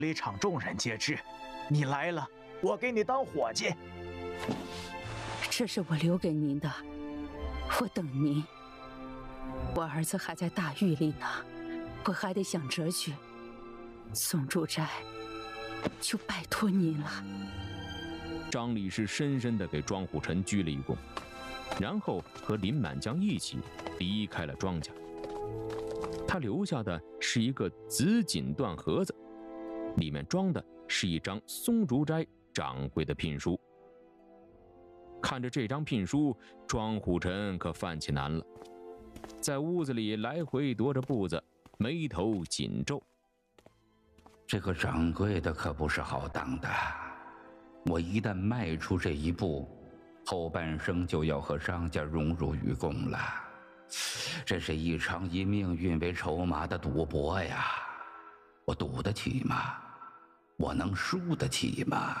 礼场众人皆知，你来了，我给你当伙计。 这是我留给您的，我等您。我儿子还在大狱里呢，我还得想辙去。宋主斋，就拜托您了。 张理事深深地给庄虎臣鞠了一躬，然后和林满江一起离开了庄家。他留下的是一个紫锦缎盒子，里面装的是一张松竹斋掌柜的聘书。看着这张聘书，庄虎臣可犯起难了，在屋子里来回踱着步子，眉头紧皱。 这个掌柜的可不是好当的，我一旦迈出这一步，后半生就要和张家荣辱与共了。这是一场以命运为筹码的赌博呀，我赌得起吗？我能输得起吗？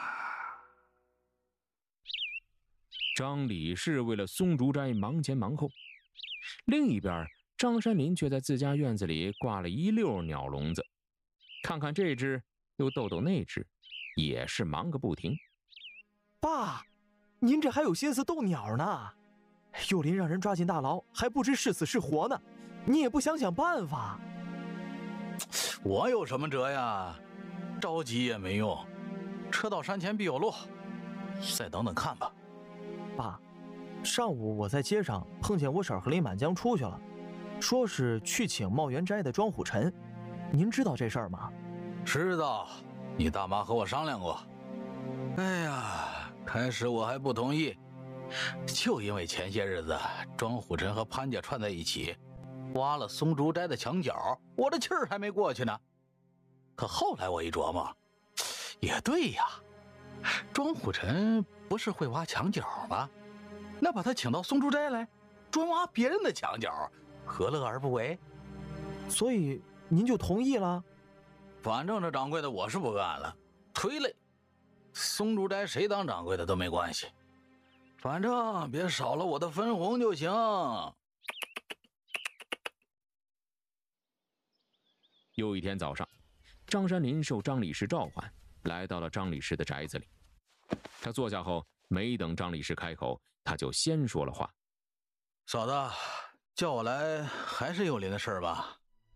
张理事为了松竹斋忙前忙后，另一边张山林却在自家院子里挂了一溜鸟笼子，看看这只又逗逗那只，也是忙个不停。 爸，您这还有心思逗鸟呢？幼林让人抓进大牢，还不知是死是活呢，你也不想想办法？ 我有什么辙呀？着急也没用，车到山前必有路，再等等看吧。 爸，上午我在街上碰见我婶和林满江出去了，说是去请茂源斋的庄虎臣，您知道这事儿吗？ 知道，你大妈和我商量过。哎呀，开始我还不同意，就因为前些日子庄虎臣和潘家串在一起，挖了松竹斋的墙角，我的气儿还没过去呢。可后来我一琢磨，也对呀，庄虎臣不是会挖墙角吗？那把他请到松竹斋来，专挖别人的墙角，何乐而不为？ 所以您就同意了？ 反正这掌柜的我是不干了，忒累。松竹斋谁当掌柜的都没关系，反正别少了我的分红就行。 又一天早上，张山林受张理事召唤，来到了张理事的宅子里。他坐下后，没等张理事开口，他就先说了话：“ 嫂子，叫我来还是幼林的事儿吧？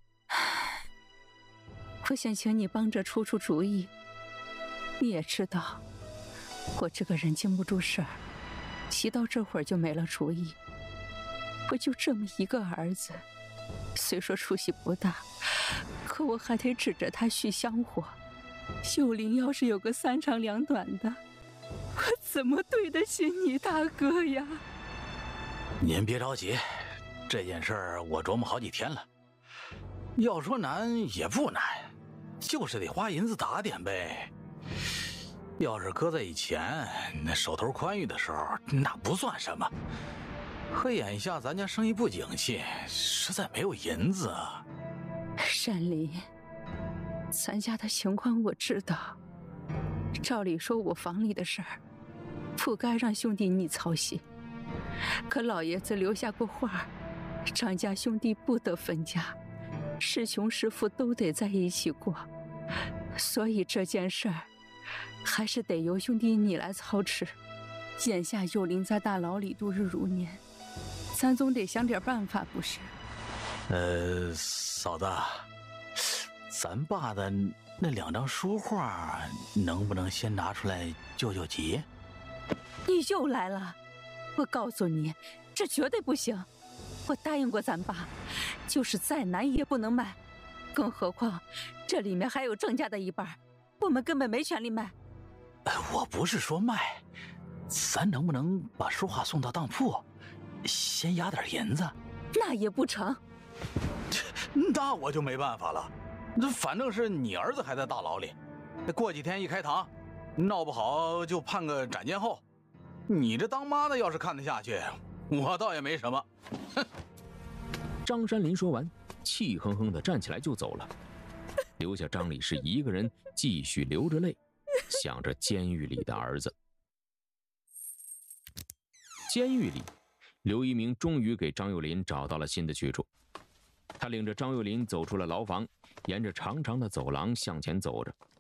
我想请你帮着出出主意。你也知道，我这个人经不住事儿，急到这会儿就没了主意。我就这么一个儿子，虽说出息不大，可我还得指着他续香火。幼林要是有个三长两短的，我怎么对得起你大哥呀？” 您别着急，这件事儿我琢磨好几天了。要说难也不难，就是得花银子打点呗。要是搁在以前，那手头宽裕的时候，那不算什么。可眼下咱家生意不景气，实在没有银子啊。 山林，咱家的情况我知道。照理说我房里的事儿，不该让兄弟你操心。可老爷子留下过话，张家兄弟不得分家，是穷是富都得在一起过。所以这件事儿，还是得由兄弟你来操持。眼下幼林在大牢里度日如年，咱总得想点办法，不是？ 嫂子，咱爸的那2张书画，能不能先拿出来救救急？ 你又来了！我告诉你，这绝对不行！我答应过咱爸，就是再难也不能卖。更何况，这里面还有郑家的一半，我们根本没权利卖。 我不是说卖，咱能不能把书画送到当铺，先押点银子？ 那也不成。 那我就没办法了。反正是你儿子还在大牢里，过几天一开堂，闹不好就判个斩监候。你这当妈的要是看得下去，我倒也没什么。哼！ 张山林说完，气哼哼地站起来就走了，留下张理事一个人继续流着泪，想着监狱里的儿子。监狱里，刘一鸣终于给张幼林找到了新的去处。他领着张幼林走出了牢房，沿着长长的走廊向前走着。